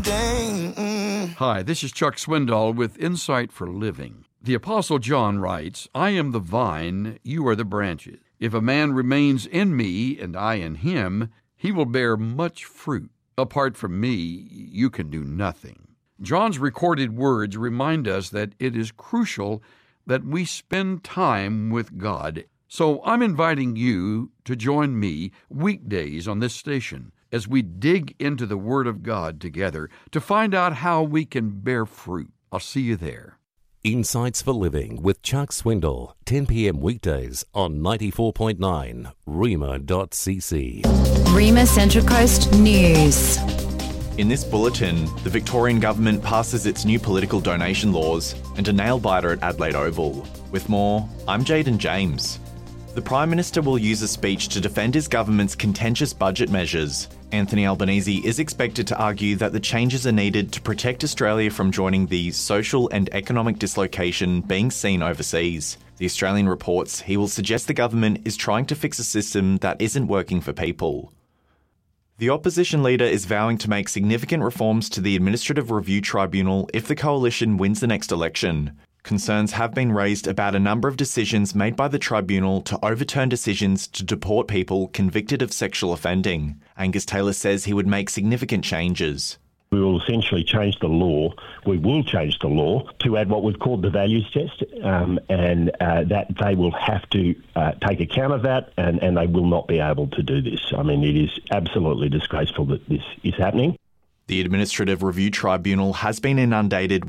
day. Hi, this is Chuck Swindoll with Insight for Living. The Apostle John writes, I am the vine, you are the branches. If a man remains in me and I in him, he will bear much fruit. Apart from me, you can do nothing. John's recorded words remind us that it is crucial that we spend time with God. So I'm inviting you to join me weekdays on this station as we dig into the Word of God together to find out how we can bear fruit. I'll see you there. Insights for Living with Chuck Swindoll, 10 p.m. weekdays on 94.9 Rima.cc. Rima Central Coast News. In this bulletin, the Victorian government passes its new political donation laws and a nail-biter at Adelaide Oval. With more, I'm Jaden James. The Prime Minister will use a speech to defend his government's contentious budget measures. Anthony Albanese is expected to argue that the changes are needed to protect Australia from joining the social and economic dislocation being seen overseas. The Australian reports he will suggest the government is trying to fix a system that isn't working for people. The opposition leader is vowing to make significant reforms to the Administrative Review Tribunal if the coalition wins the next election. Concerns have been raised about a number of decisions made by the tribunal to overturn decisions to deport people convicted of sexual offending. Angus Taylor says he would make significant changes. We will essentially change the law. We will change the law to add what we've called the values test, and that they will have to take account of that, and they will not be able to do this. I mean, it is absolutely disgraceful that this is happening. The Administrative Review Tribunal has been inundated